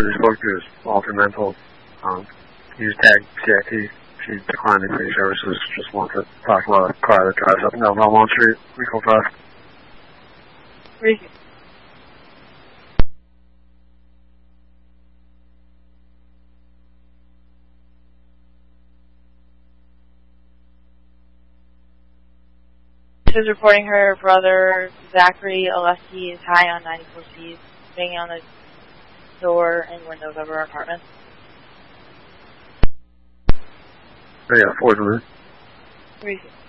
we spoke to is Walter Mental. He's tagged CIT. She declined any services. Just want to talk about a car that drives up and down Belmont Street. Equal 5. Receive. Is reporting her brother Zachary Oleski is high on 94Cs, banging on the door and windows of her apartment. Yeah, 4 to me. Receive.